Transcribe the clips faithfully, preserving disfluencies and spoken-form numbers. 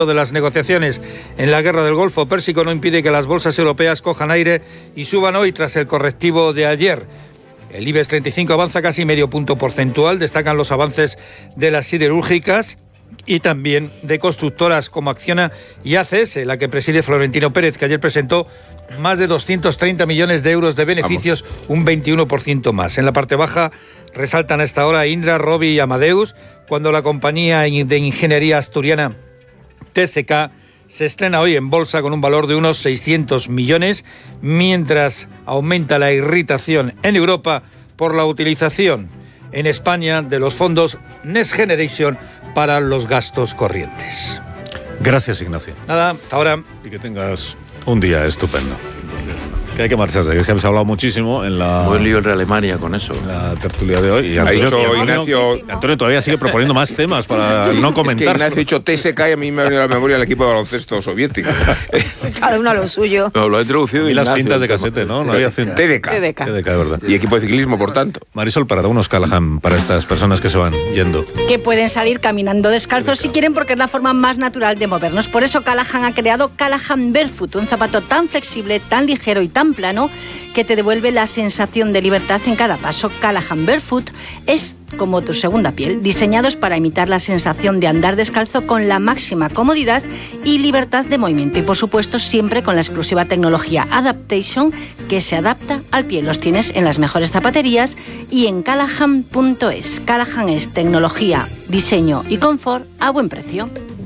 de las negociaciones en la guerra del Golfo Pérsico no impide que las bolsas europeas cojan aire y suban hoy tras el correctivo de ayer. El IBEX treinta y cinco avanza casi medio punto porcentual, destacan los avances de las siderúrgicas y también de constructoras como Acciona y A C S, la que preside Florentino Pérez, que ayer presentó más de doscientos treinta millones de euros de beneficios, Vamos. un veintiuno por ciento más. En la parte baja resaltan a esta hora Indra, Robi y Amadeus, cuando la compañía de ingeniería asturiana T S K se estrena hoy en bolsa con un valor de unos seiscientos millones, mientras aumenta la irritación en Europa por la utilización en España de los fondos Next Generation para los gastos corrientes. Gracias, Ignacio. Nada, hasta ahora. Y que tengas un día estupendo. Que hay que marcharse, que es que habéis hablado muchísimo en la... Buen lío en Alemania con eso. En la tertulia de hoy. Y Antonio, dicho, Antonio, Ignacio, Antonio todavía sigue proponiendo más temas para sí, no comentar. Es que Ignacio ha dicho T S K y a mí me ha venido a la memoria el equipo de baloncesto soviético. Cada uno a lo suyo. No, lo ha introducido y Ignacio, las cintas de casete, ¿no? No había cintas. T D K. T D K. T D K, de verdad. Y equipo de ciclismo, por tanto. Marisol Parada, unos Callahan para estas personas que se van yendo. Que pueden salir caminando descalzos si quieren, porque es la forma más natural de movernos. Por eso Callahan ha creado Callahan Barefoot, un zapato tan flexible, tan ligero y tan plano que te devuelve la sensación de libertad en cada paso. Callahan Barefoot es como tu segunda piel, diseñados para imitar la sensación de andar descalzo con la máxima comodidad y libertad de movimiento. Y por supuesto siempre con la exclusiva tecnología Adaptation, que se adapta al pie. Los tienes en las mejores zapaterías y en callahan punto es. Callahan es tecnología, diseño y confort a buen precio.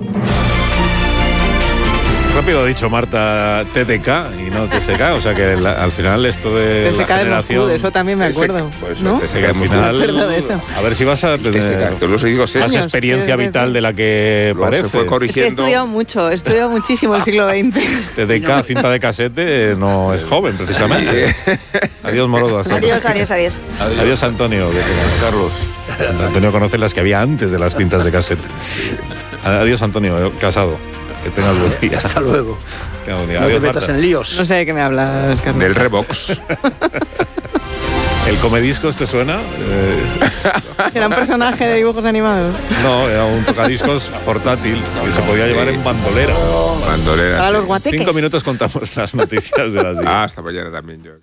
Rápido ha dicho Marta T D K y no T S K, o sea que la, al final esto de T S K la generación... de Moscú, de eso también me acuerdo. Pues ¿no? T S K al final, me acuerdo de eso. A ver si vas a tener T S K, que os digo, más años, experiencia vital de la que Luego parece. se fue corrigiendo. Es que he estudiado mucho, he estudiado muchísimo el siglo veinte. T D K, cinta de casete, no es joven precisamente. Adiós, Morodo. Hasta Adiós, adiós, adiós. Adiós, adiós Antonio. Carlos. Antonio conoce las que había antes de las cintas de casete. Adiós, Antonio, Casado. Que tengas buen día. Hasta luego. Tenga buen día. No Adiós, te metas Marta. en líos. No sé de qué me hablas, Carlos. Del Revox. ¿El comediscos te suena? Eh, ¿Era un personaje de dibujos animados? no, era un tocadiscos portátil que se podía llevar en bandolera. Bandolera. Para sí. los guateques. Cinco minutos contamos las noticias de las diez. Ah, hasta mañana también yo.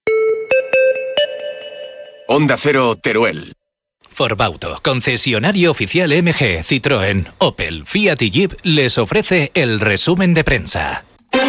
Onda Cero, Teruel. Forbauto, concesionario oficial M G, Citroën, Opel, Fiat y Jeep, les ofrece el resumen de prensa.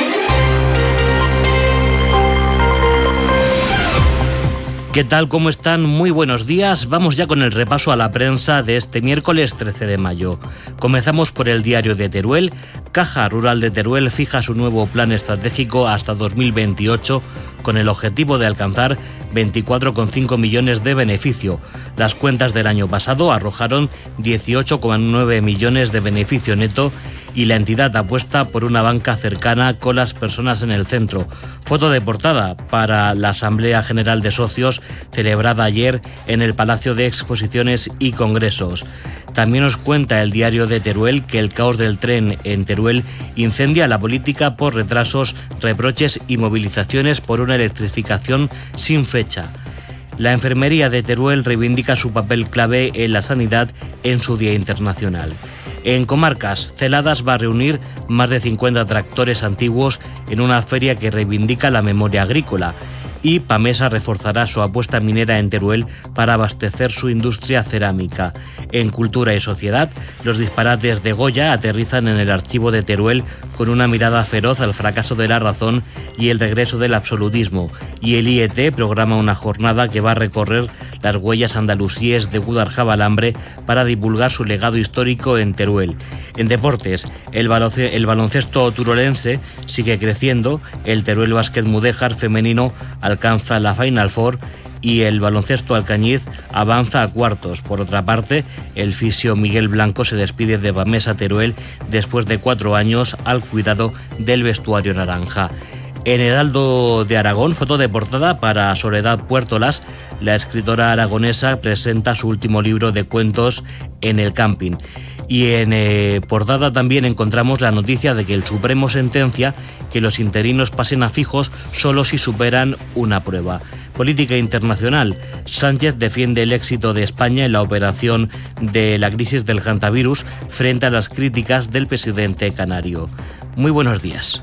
¿Qué tal? ¿Cómo están? Muy buenos días. Vamos ya con el repaso a la prensa de este miércoles trece de mayo. Comenzamos por el diario de Teruel. Caja Rural de Teruel fija su nuevo plan estratégico hasta dos mil veintiocho con el objetivo de alcanzar veinticuatro coma cinco millones de beneficio. Las cuentas del año pasado arrojaron dieciocho coma nueve millones de beneficio neto y la entidad apuesta por una banca cercana con las personas en el centro. Foto de portada para la Asamblea General de Socios celebrada ayer en el Palacio de Exposiciones y Congresos. También nos cuenta el diario de Teruel que el caos del tren en Teruel incendia la política por retrasos, reproches y movilizaciones por una electrificación sin fecha. La enfermería de Teruel reivindica su papel clave en la sanidad en su Día Internacional. En Comarcas, Celadas va a reunir más de cincuenta tractores antiguos en una feria que reivindica la memoria agrícola. Y Pamesa reforzará su apuesta minera en Teruel para abastecer su industria cerámica. En Cultura y Sociedad, los disparates de Goya aterrizan en el archivo de Teruel con una mirada feroz al fracaso de la razón y el regreso del absolutismo. Y el I E T programa una jornada que va a recorrer las huellas andalusíes de Guadalajara para divulgar su legado histórico en Teruel. En deportes, el, balonce- el baloncesto turolense sigue creciendo, el Teruel Básquet Mudéjar femenino alcanza la Final Four y el baloncesto Alcañiz avanza a cuartos. Por otra parte, el fisio Miguel Blanco se despide de Pamesa Teruel después de cuatro años al cuidado del vestuario naranja. En Heraldo de Aragón, foto de portada para Soledad Puertolas. La escritora aragonesa presenta su último libro de cuentos en el camping. Y en eh, portada también encontramos la noticia de que el Supremo sentencia que los interinos pasen a fijos solo si superan una prueba. Política internacional. Sánchez defiende el éxito de España en la operación de la crisis del hantavirus frente a las críticas del presidente canario. Muy buenos días.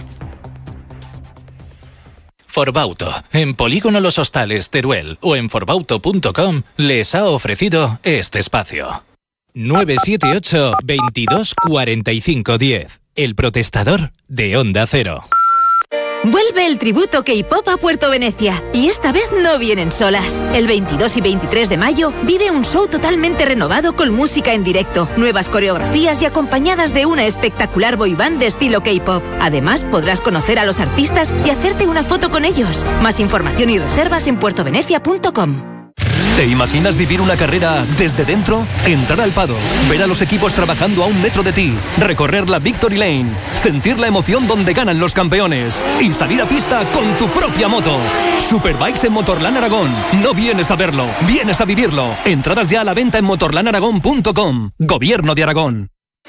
Forbauto, en Polígono Los Hostales, Teruel o en forbauto punto com les ha ofrecido este espacio. nueve siete ocho, veintidós, cuarenta y cinco, diez. El protestador de Onda Cero. Vuelve el tributo K-pop a Puerto Venecia y esta vez no vienen solas. El veintidós y veintitrés de mayo vive un show totalmente renovado con música en directo, nuevas coreografías y acompañadas de una espectacular boy band de estilo K-pop. Además, podrás conocer a los artistas y hacerte una foto con ellos. Más información y reservas en puerto venecia punto com. ¿Te imaginas vivir una carrera desde dentro? Entrar al paddock, ver a los equipos trabajando a un metro de ti, recorrer la Victory Lane, sentir la emoción donde ganan los campeones y salir a pista con tu propia moto. Superbikes en Motorland Aragón. No vienes a verlo, vienes a vivirlo. Entradas ya a la venta en motorland aragón punto com. Gobierno de Aragón.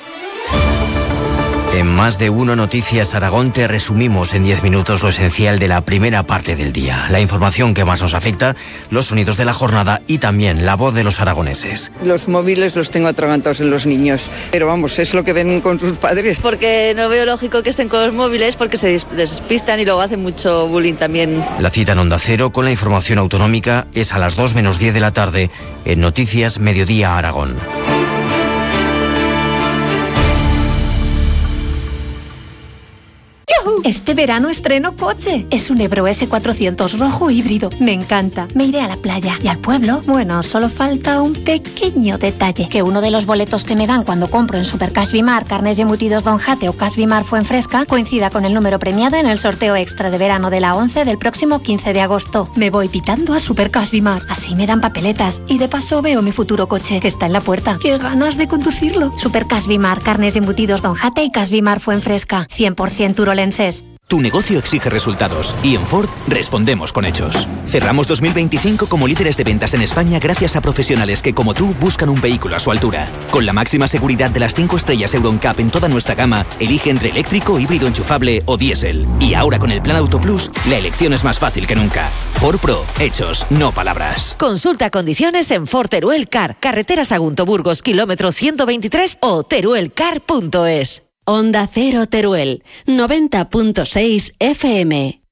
En Más de Uno Noticias Aragón te resumimos en diez minutos lo esencial de la primera parte del día. La información que más nos afecta, los sonidos de la jornada y también la voz de los aragoneses. Los móviles los tengo atragantados en los niños, pero vamos, es lo que ven con sus padres. Porque no veo lógico que estén con los móviles porque se despistan y luego hacen mucho bullying también. La cita en Onda Cero con la información autonómica es a las dos menos diez de la tarde en Noticias Mediodía Aragón. Este verano estreno coche. Es un Ebro ese cuatrocientos rojo híbrido. Me encanta. Me iré a la playa y al pueblo. Bueno, solo falta un pequeño detalle. Que uno de los boletos que me dan cuando compro en Supercash Bimar, carnes y embutidos Don Jate o Cash Bimar Fuenfresca coincida con el número premiado en el sorteo extra de verano de la once del próximo quince de agosto. Me voy pitando a Supercash Bimar. Así me dan papeletas y de paso veo mi futuro coche que está en la puerta. ¡Qué ganas de conducirlo! Supercash Bimar, carnes y embutidos Don Jate y Cash Bimar Fuenfresca. cien por ciento turolenses. Tu negocio exige resultados y en Ford respondemos con hechos. Cerramos dos mil veinticinco como líderes de ventas en España gracias a profesionales que como tú buscan un vehículo a su altura. Con la máxima seguridad de las cinco estrellas Euro N C A P en toda nuestra gama, elige entre eléctrico, híbrido enchufable o diésel. Y ahora con el plan Auto Plus, la elección es más fácil que nunca. Ford Pro, hechos, no palabras. Consulta condiciones en Ford Teruel Car, carretera Sagunto Burgos, kilómetro ciento veintitrés o teruel car punto es. Onda Cero Teruel, noventa punto seis F M.